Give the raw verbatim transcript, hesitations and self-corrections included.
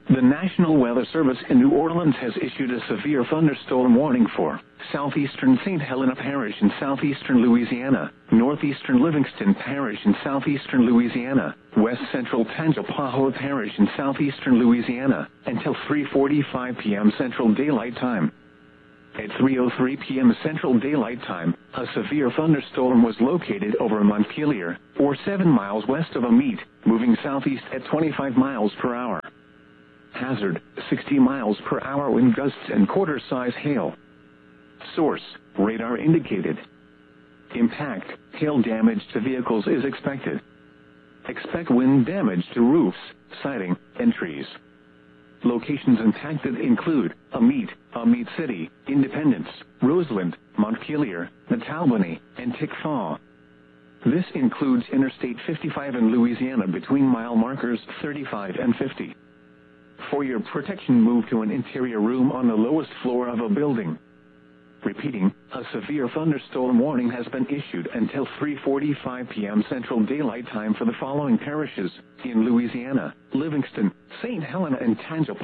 The National Weather Service in New Orleans has issued a severe thunderstorm warning for southeastern Saint Helena Parish in southeastern Louisiana, northeastern Livingston Parish in southeastern Louisiana, west central Tangipahoa Parish in southeastern Louisiana, until three forty-five p m Central Daylight Time. At three oh three p m Central Daylight Time, a severe thunderstorm was located over Montpelier, or seven miles west of Amite, moving southeast at twenty-five miles per hour. Hazard, sixty miles per hour wind gusts and quarter-size hail. Source, radar indicated. Impact, hail damage to vehicles is expected. Expect wind damage to roofs, siding, and trees. Locations impacted include Amite, Amite City, Independence, Roseland, Montpelier, Matalbany, and Tickfaw. This includes Interstate fifty-five in Louisiana between mile markers thirty-five and fifty. For your protection, move to an interior room on the lowest floor of a building. Repeating, a severe thunderstorm warning has been issued until three forty-five p m Central Daylight Time for the following parishes in Louisiana: Livingston, Saint Helena, and Tangipahoa.